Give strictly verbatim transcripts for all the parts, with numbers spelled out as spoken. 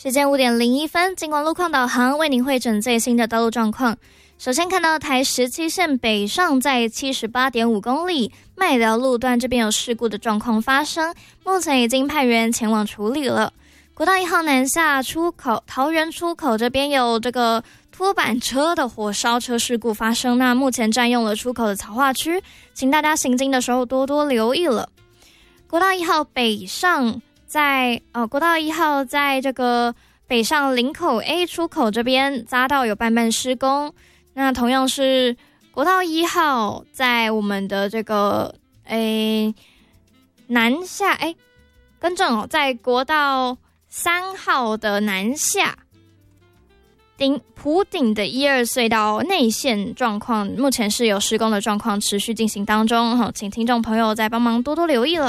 时间五点零一分，经过路况导航为您汇整最新的道路状况。首先看到台十七线北上在 七十八点五 公里，麦寮路段这边有事故的状况发生，目前已经派员前往处理了。国道一号南下出口，桃园出口这边有这个拖板车的火烧车事故发生，那目前占用了出口的草化区，请大家行经的时候多多留意了。国道一号北上在呃，国道一号在这个北上林口 A 出口这边匝道有半半施工，那同样是国道一号在我们的这个诶南下诶更正哦，在国道三号的南下顶埔顶的一二隧道内线状况，目前是有施工的状况持续进行当中，请听众朋友再帮忙多多留意了。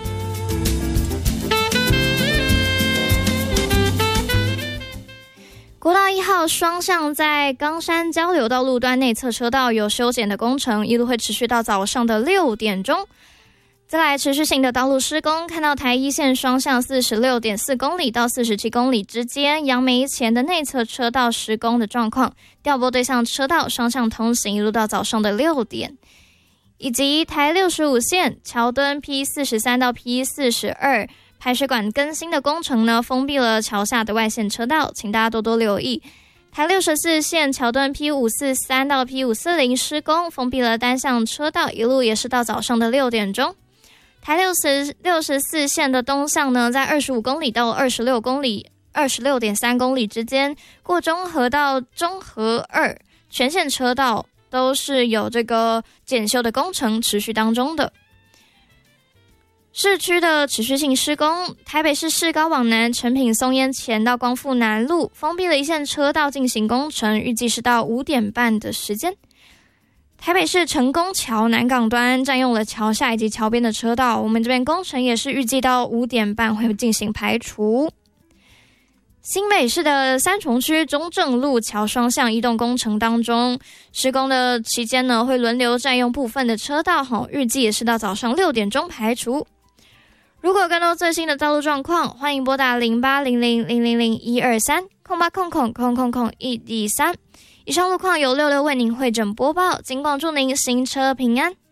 国道一号双向在冈山交流道路段内侧车道有修剪的工程，一路会持续到早上的六点钟。再来持续性的道路施工，看到台一线双向 四十六点四 公里到四十七公里之间杨梅前的内侧车道施工的状况，调拨对向车道双向通行，一路到早上的六点。以及台六十五线桥墩 P 四十三 到 P 四十二排水管更新的工程呢，封闭了桥下的外线车道，请大家多多留意。台六十四线桥墩 P 五四三 到 P 五四零施工，封闭了单向车道，一路也是到早上的六点钟。台六十四线的东向呢，在二十五公里到二十六公里 二十六点三 公里之间，过中和到中和二全线车道都是有这个检修的工程持续当中的。市区的持续性施工，台北市市高往南成品松烟前到光复南路封闭了一线车道进行工程，预计是到五点半的时间。台北市成功桥南港端占用了桥下以及桥边的车道，我们这边工程也是预计到五点半会进行排除。新北市的三重区中正路桥双向移动工程当中，施工的期间呢会轮流占用部分的车道，预计也是到早上六点钟排除。如果有更多最新的道路状况，欢迎拨打零八零零零零零一二三空八空空空空空一一三。以上路况由六六为您汇整播报，尽管祝您行车平安。